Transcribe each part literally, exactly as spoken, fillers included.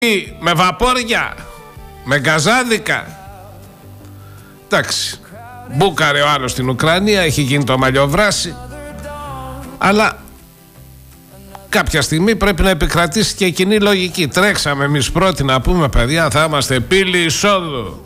με βαπόρια, με γκαζάδικα. Εντάξει, μπούκαρε ο άλλος στην Ουκρανία, έχει γίνει το μαλλιοβράσι, αλλά κάποια στιγμή πρέπει να επικρατήσει και κοινή λογική. Τρέξαμε εμείς πρώτοι να πούμε, παιδιά, θα είμαστε πύλη εισόδου.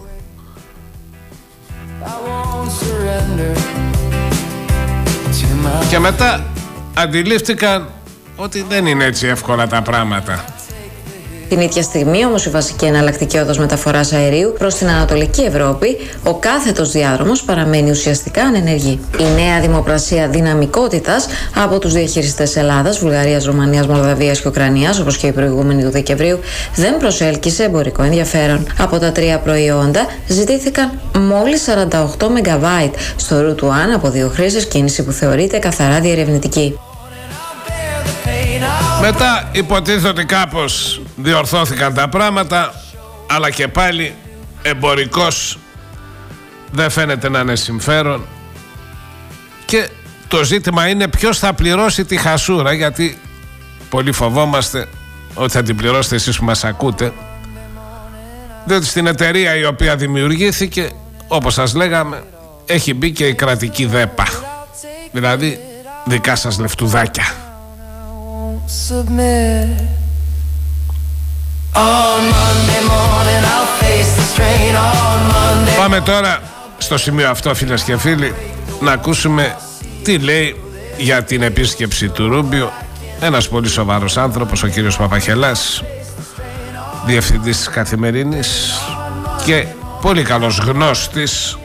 Και μετά αντιλήφθηκαν ότι δεν είναι έτσι εύκολα τα πράγματα. Την ίδια στιγμή όμως η βασική εναλλακτική όδος μεταφοράς αερίου προς την Ανατολική Ευρώπη, ο κάθετος διάδρομος παραμένει ουσιαστικά ανενεργή. Η νέα δημοπρασία δυναμικότητας από τους διαχειριστές Ελλάδας, Βουλγαρίας, Ρουμανίας, Μολδαβίας και Ουκρανίας, όπως και η προηγούμενη του Δεκεμβρίου, δεν προσέλκυσε εμπορικό ενδιαφέρον. Από τα τρία προϊόντα ζητήθηκαν μόλις σαράντα οκτώ μεγαβάιτ στο Route ένα από δύο χρήσεις, κίνηση που θεωρείται καθαρά διερευνητική. Μετά υποτίθεται ότι κάπως διορθώθηκαν τα πράγματα, αλλά και πάλι εμπορικός δεν φαίνεται να είναι συμφέρον. Και το ζήτημα είναι ποιος θα πληρώσει τη χασούρα, γιατί πολύ φοβόμαστε ότι θα την πληρώσετε εσείς που μας ακούτε, διότι στην εταιρεία η οποία δημιουργήθηκε, όπως σας λέγαμε, έχει μπει και η κρατική ΔΕΠΑ, δηλαδή δικά σας λεφτουδάκια. Πάμε τώρα στο σημείο αυτό, φίλες και φίλοι, να ακούσουμε τι λέει για την επίσκεψη του Ρούμπιο ένας πολύ σοβαρός άνθρωπος, ο κύριος Παπαχελάς, διευθυντής της Καθημερινής και πολύ καλός γνώστης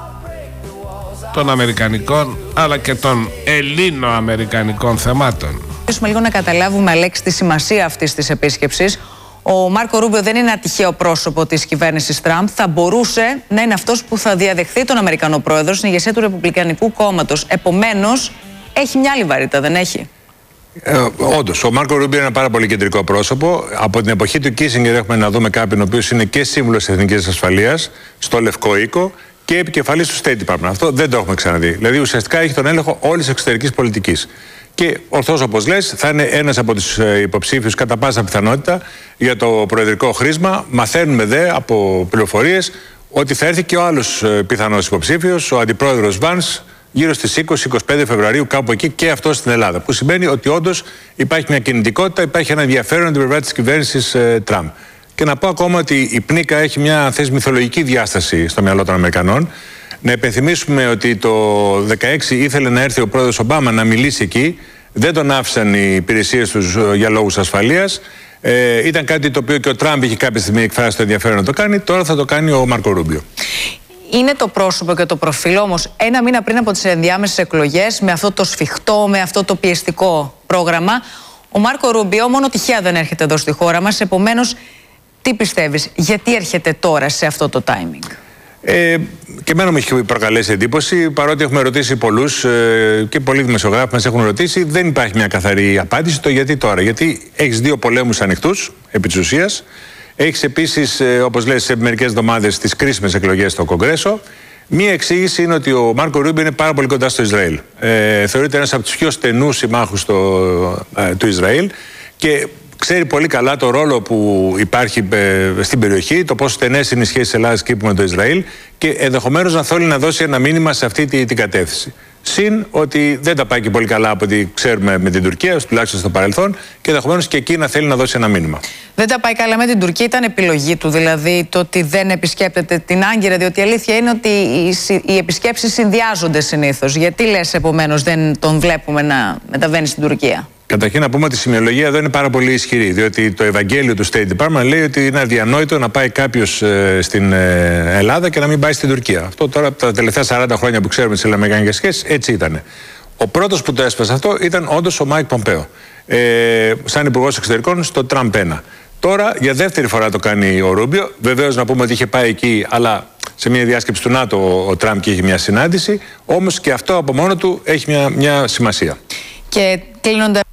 των αμερικανικών αλλά και των ελληνοαμερικανικών θεμάτων. Θέλουμε λίγο να καταλάβουμε, Αλέξη, τη σημασία αυτής της επίσκεψης. Ο Μάρκο Ρούμπιο δεν είναι ένα τυχαίο πρόσωπο της κυβέρνησης Τραμπ. Θα μπορούσε να είναι αυτός που θα διαδεχθεί τον Αμερικανό πρόεδρο στην ηγεσία του Ρεπουμπλικανικού κόμματος. Επομένως, έχει μια άλλη βαρύτητα, δεν έχει? Ε, όντως, ο Μάρκο Ρούμπιο είναι ένα πάρα πολύ κεντρικό πρόσωπο. Από την εποχή του Κίσινγκερ έχουμε να δούμε κάποιον ο οποίος είναι και σύμβουλος της Εθνικής Ασφαλείας στο Λευκό Οίκο και επικεφαλής του State Department. Αυτό δεν το έχουμε ξαναδεί. Δηλαδή, ουσιαστικά έχει τον έλεγχο όλης της εξωτερικής πολιτικής. Και ορθώς, όπως λες, θα είναι ένας από τους υποψήφιους κατά πάσα πιθανότητα για το προεδρικό χρήσμα. Μαθαίνουμε δε από πληροφορίες ότι θα έρθει και ο άλλος πιθανός υποψήφιος, ο αντιπρόεδρος Βανς, γύρω στις είκοσι με είκοσι πέντε Φεβρουαρίου, κάπου εκεί, και αυτό στην Ελλάδα. Που σημαίνει ότι όντως υπάρχει μια κινητικότητα, υπάρχει ένα ενδιαφέρον από την πλευρά της κυβέρνησης ε, Τραμπ. Και να πω ακόμα ότι η πνίκα έχει μια θέση μυθολογική διάσταση στο μυαλό των Αμερικανών. Να υπενθυμίσουμε ότι το δύο χιλιάδες δεκαέξι ήθελε να έρθει ο πρόεδρος Ομπάμα να μιλήσει εκεί. Δεν τον άφησαν οι υπηρεσίες τους για λόγους ασφαλείας. Ε, ήταν κάτι το οποίο και ο Τραμπ είχε κάποια στιγμή εκφράσει το ενδιαφέρον να το κάνει. Τώρα θα το κάνει ο Μάρκο Ρούμπιο. Είναι το πρόσωπο και το προφίλ όμως ένα μήνα πριν από τις ενδιάμεσες εκλογές, με αυτό το σφιχτό, με αυτό το πιεστικό πρόγραμμα. Ο Μάρκο Ρούμπιο μόνο τυχαία δεν έρχεται εδώ στη χώρα μας. Επομένως, τι πιστεύεις, γιατί έρχεται τώρα σε αυτό το timing? Ε, και εμένα μου έχει προκαλέσει εντύπωση, παρότι έχουμε ρωτήσει πολλούς ε, και πολλοί δημοσιογράφοι μας έχουν ρωτήσει, δεν υπάρχει μια καθαρή απάντηση το γιατί τώρα. Γιατί έχεις δύο πολέμους ανοιχτούς, επί της ουσίας. Έχεις επίσης, ε, όπως λες, σε μερικές εβδομάδες τις κρίσιμες εκλογές στο Κογκρέσο. Μία εξήγηση είναι ότι ο Μάρκο Ρούμπιο είναι πάρα πολύ κοντά στο Ισραήλ. Ε, θεωρείται ένας από τους πιο στενούς συμμάχους στο, ε, του Ισραήλ και ξέρει πολύ καλά το ρόλο που υπάρχει ε, στην περιοχή, το πόσο στενές είναι οι σχέσεις της Ελλάδας και με το Ισραήλ και ενδεχομένως να θέλει να δώσει ένα μήνυμα σε αυτή την, την κατεύθυνση. Συν ότι δεν τα πάει και πολύ καλά από ό,τι ξέρουμε με την Τουρκία, τουλάχιστον στο παρελθόν, και ενδεχομένως και εκεί να θέλει να δώσει ένα μήνυμα. Δεν τα πάει καλά με την Τουρκία, ήταν επιλογή του, δηλαδή το ότι δεν επισκέπτεται την Άγκυρα, διότι η αλήθεια είναι ότι οι, οι επισκέψεις συνδυάζονται συνήθως. Γιατί λες επομένως δεν τον βλέπουμε να μεταβαίνει στην Τουρκία? Καταρχήν να πούμε ότι η σημειολογία εδώ είναι πάρα πολύ ισχυρή, διότι το Ευαγγέλιο του State Department λέει ότι είναι αδιανόητο να πάει κάποιος ε, στην ε, Ελλάδα και να μην πάει στην Τουρκία. Αυτό τώρα από τα τελευταία σαράντα χρόνια που ξέρουμε τις ελληνοαμερικανικές σχέσεις, έτσι ήταν. Ο πρώτος που το έσπασε αυτό ήταν όντως ο Μάικ Πομπέο, ε, σαν υπουργός εξωτερικών στο Τραμπ ένα. Τώρα για δεύτερη φορά το κάνει ο Ρούμπιο. Βεβαίως να πούμε ότι είχε πάει εκεί, αλλά σε μια διάσκεψη του ΝΑΤΟ ο Τραμπ και είχε μια συνάντηση. Όμως και αυτό από μόνο του έχει μια, μια σημασία. Και κλείνοντας.